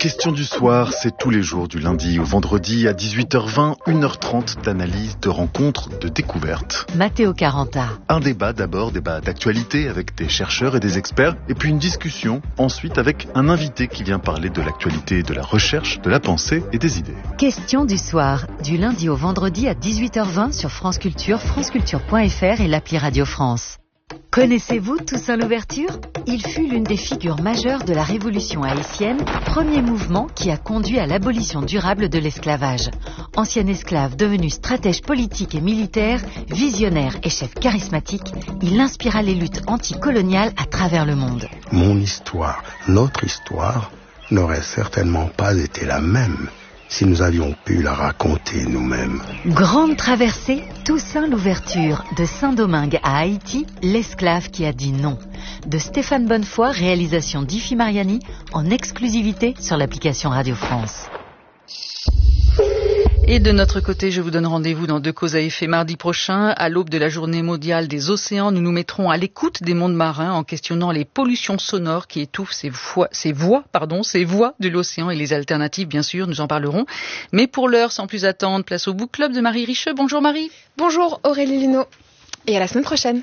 Question du soir, c'est tous les jours du lundi au vendredi à 18h20, 1h30 d'analyse, de rencontres, de découvertes. Matteo Caranta. Un débat d'abord, débat d'actualité avec des chercheurs et des experts, et puis une discussion ensuite avec un invité qui vient parler de l'actualité, de la recherche, de la pensée et des idées. Question du soir, du lundi au vendredi à 18h20 sur France Culture, franceculture.fr et l'appli Radio France. Connaissez-vous Toussaint Louverture ? Il fut l'une des figures majeures de la révolution haïtienne, premier mouvement qui a conduit à l'abolition durable de l'esclavage. Ancien esclave devenu stratège politique et militaire, visionnaire et chef charismatique, il inspira les luttes anticoloniales à travers le monde. Mon histoire, notre histoire, n'aurait certainement pas été la même si nous avions pu la raconter nous-mêmes. Grande traversée, Toussaint Louverture, de Saint-Domingue à Haïti, l'esclave qui a dit non. De Stéphane Bonnefoy, réalisation d'Ifi Mariani, en exclusivité sur l'application Radio France. Et de notre côté, je vous donne rendez-vous dans Deux causes à effet mardi prochain. À l'aube de la journée mondiale des océans, nous nous mettrons à l'écoute des mondes marins en questionnant les pollutions sonores qui étouffent ces voies de l'océan et les alternatives, bien sûr, nous en parlerons. Mais pour l'heure, sans plus attendre, place au Book Club de Marie Richeux. Bonjour Marie. Bonjour Aurélie Lino. Et à la semaine prochaine.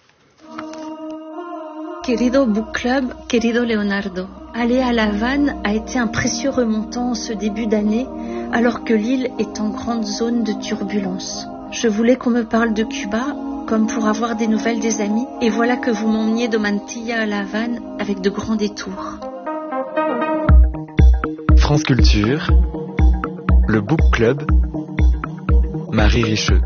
Querido Book Club, querido Leonardo, aller à La Havane a été un précieux remontant en ce début d'année, alors que l'île est en grande zone de turbulence. Je voulais qu'on me parle de Cuba, comme pour avoir des nouvelles des amis, et voilà que vous m'emmeniez de Mantilla à La Havane avec de grands détours. France Culture, le Book Club, Marie Richeux.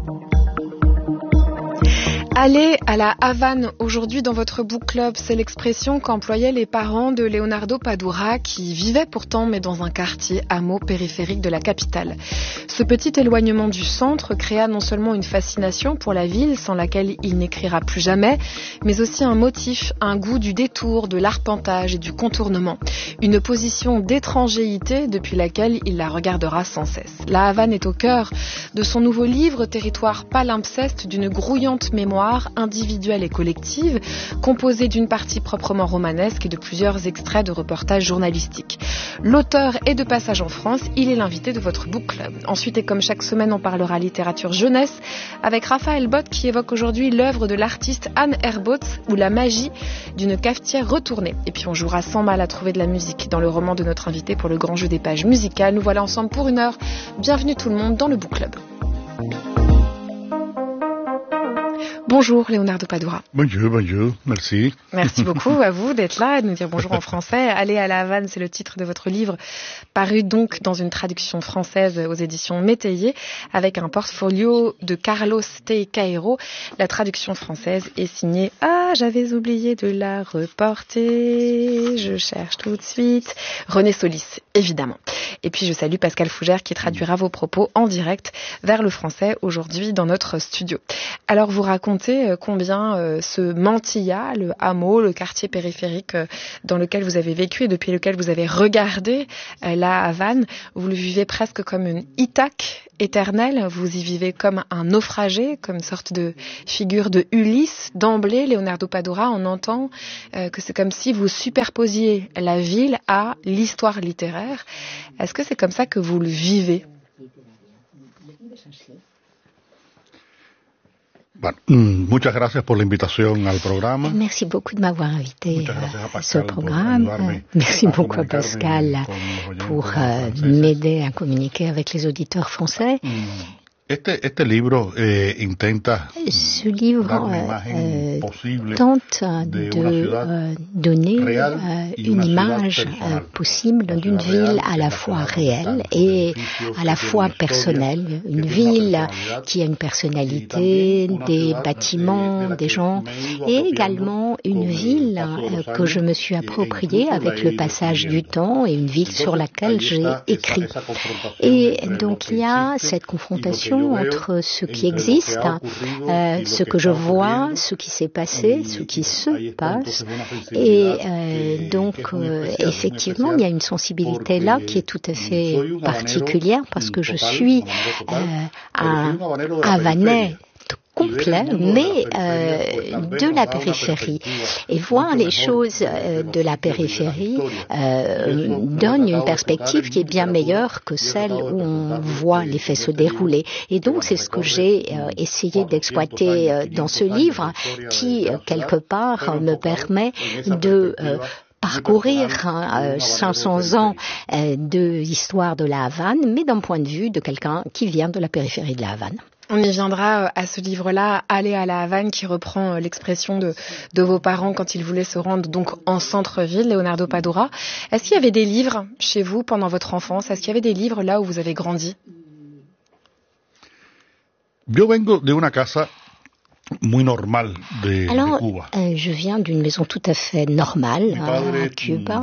Aller à la Havane aujourd'hui dans votre book club, c'est l'expression qu'employaient les parents de Leonardo Padura qui vivaient pourtant mais dans un quartier hameau périphérique de la capitale. Ce petit éloignement du centre créa non seulement une fascination pour la ville sans laquelle il n'écrira plus jamais, mais aussi un motif, un goût du détour, de l'arpentage et du contournement. Une position d'étrangéité depuis laquelle il la regardera sans cesse. La Havane est au cœur de son nouveau livre, Territoire palimpseste d'une grouillante mémoire individuelle et collective, composée d'une partie proprement romanesque et de plusieurs extraits de reportages journalistiques. L'auteur est de passage en France, il est l'invité de votre book club. Ensuite, et comme chaque semaine, on parlera littérature jeunesse avec Raphaël Bott qui évoque aujourd'hui l'œuvre de l'artiste Anne Herbot ou la magie d'une cafetière retournée. Et puis on jouera sans mal à trouver de la musique dans le roman de notre invité pour le grand jeu des pages musicales. Nous voilà ensemble pour une heure. Bienvenue tout le monde dans le book club. Bonjour Leonardo Padura. Bonjour, merci. Merci beaucoup à vous d'être là et de nous dire bonjour en français. Aller à La Havane, c'est le titre de votre livre, paru donc dans une traduction française aux éditions Métayer, avec un portfolio de Carlos Teicaero. La traduction française est signée, j'avais oublié de la reporter, je cherche tout de suite, René Solis, évidemment. Et puis je salue Pascal Fougère qui traduira vos propos en direct vers le français aujourd'hui dans notre studio. Alors vous racontez combien ce Mantilla, le hameau, le quartier périphérique dans lequel vous avez vécu et depuis lequel vous avez regardé la Havane, vous le vivez presque comme une Ithaque éternelle, vous y vivez comme un naufragé, comme une sorte de figure de Ulysse. D'emblée, Leonardo Padura, on entend que c'est comme si vous superposiez la ville à l'histoire littéraire. Est-ce que c'est comme ça que vous le vivez ? Muchas gracias por la invitación al programa. Merci beaucoup de m'avoir invité à ce programme. Merci beaucoup à Pascal pour m'aider à communiquer avec les auditeurs français. Este libro intenta Ce livre tente de donner une image possible d'une ville à la fois réelle et à la fois personnelle. Une ville qui a une personnalité, des bâtiments, des gens, et également une ville que je me suis appropriée avec le passage du temps et une ville sur laquelle j'ai écrit. Et donc il y a cette confrontation entre ce qui existe, ce que je vois, ce qui s'est passé, ce qui se passe. Et donc, effectivement, il y a une sensibilité là qui est tout à fait particulière parce que je suis un Havanais complet, mais de la périphérie. Et voir les choses de la périphérie donne une perspective qui est bien meilleure que celle où on voit les faits se dérouler. Et donc, c'est ce que j'ai essayé d'exploiter dans ce livre, qui, quelque part, me permet de parcourir 500 ans de l'histoire de la Havane, mais d'un point de vue de quelqu'un qui vient de la périphérie de la Havane. On y viendra à ce livre-là, Aller à la Havane, qui reprend l'expression de vos parents quand ils voulaient se rendre donc en centre-ville, Leonardo Padura. Est-ce qu'il y avait des livres chez vous pendant votre enfance? Est-ce qu'il y avait des livres là où vous avez grandi? Yo vengo de una casa muy normal de Cuba. Je viens d'une maison tout à fait normale à Cuba.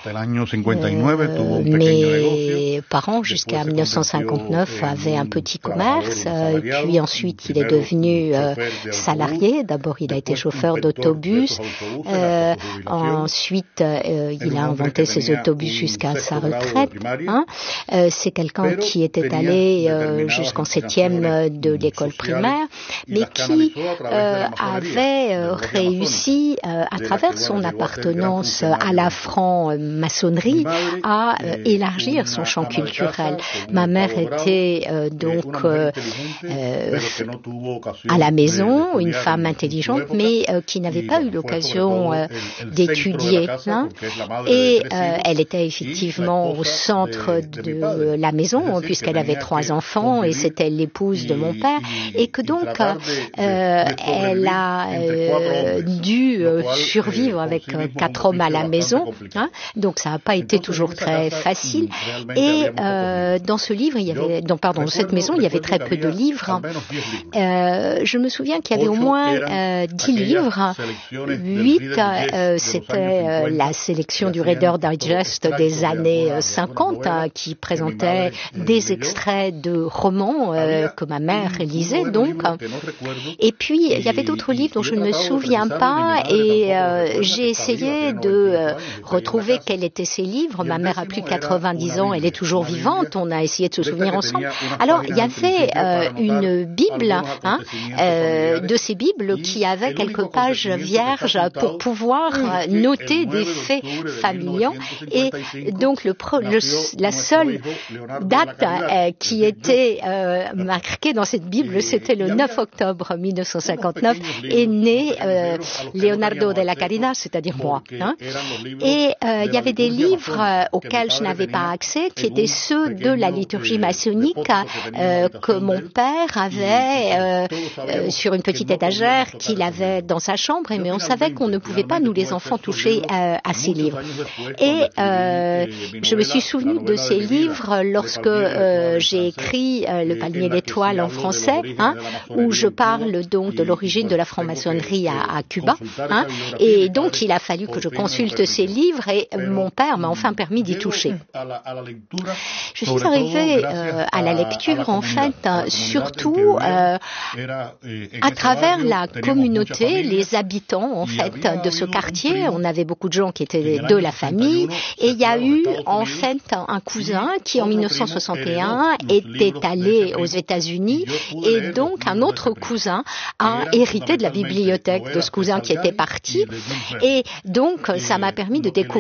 Mes parents, jusqu'à 1959, avaient un petit commerce. Puis ensuite, il est devenu salarié. D'abord, il a été chauffeur d'autobus. Ensuite, il a inventé ses autobus jusqu'à sa retraite. C'est quelqu'un qui était allé jusqu'en 7e de l'école primaire, mais qui avait réussi, à travers son appartenance à la franc-maçonnerie, à élargir son champ culturel. Ma mère était donc à la maison, une femme intelligente, mais qui n'avait pas eu l'occasion d'étudier. Et elle était effectivement au centre de la maison, puisqu'elle avait 3 enfants, et c'était l'épouse de mon père, et que donc elle a dû survivre avec 4 hommes à la maison, donc ça n'a pas été toujours très facile. Et dans ce livre, dans cette maison, il y avait très peu de livres. Je me souviens qu'il y avait au moins 10 livres. 8, c'était la sélection du Reader Digest des années 50, qui présentait des extraits de romans que ma mère lisait donc. Et puis, il y avait d'autres livres dont je ne me souviens pas, et j'ai essayé de retrouver quels étaient ces livres. Ma mère a plus de 90 ans, elle est toujours vivante, on a essayé de se souvenir ensemble. Alors, il y avait une Bible, de ces Bibles qui avaient quelques pages vierges pour pouvoir noter des faits familiaux. Et donc, la seule date qui était marquée dans cette Bible, c'était le 9 octobre 1959, est né Leonardo de la Caridad, c'est-à-dire moi. Et il y avait des livres auxquels je n'avais pas accès, qui étaient ceux de la liturgie maçonnique que mon père avait sur une petite étagère qu'il avait dans sa chambre, mais on savait qu'on ne pouvait pas, nous les enfants, toucher à ces livres. Et je me suis souvenu de ces livres lorsque j'ai écrit Le Palmier d'étoiles en français, où je parle donc de l'origine de la franc-maçonnerie à Cuba. Et donc, il a fallu que je consulte ces livres, et mon père m'a enfin permis d'y toucher. Je suis arrivée à la lecture, en fait, surtout à travers la communauté, les habitants, en fait, de ce quartier. On avait beaucoup de gens qui étaient de la famille, et il y a eu, en fait, un cousin qui, en 1961, était allé aux États-Unis, et donc un autre cousin a hérité de la bibliothèque de ce cousin qui était parti, et donc ça m'a permis de découvrir